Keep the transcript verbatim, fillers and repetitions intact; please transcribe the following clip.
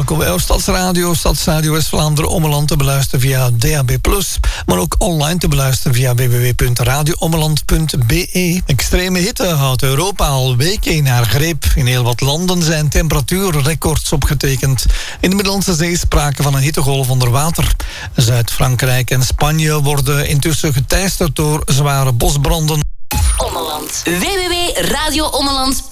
Welkom bij Stadsradio, Stadsradio West-Vlaanderen, Ommeland te beluisteren via D A B plus, maar ook online te beluisteren via w w w punt radio ommeland punt b e. Extreme hitte houdt Europa al weken in haar greep. In heel wat landen zijn temperatuurrecords opgetekend. In de Middellandse Zee sprake van een hittegolf onder water. Zuid-Frankrijk en Spanje worden intussen geteisterd door zware bosbranden. Ommeland. w w w punt radio ommeland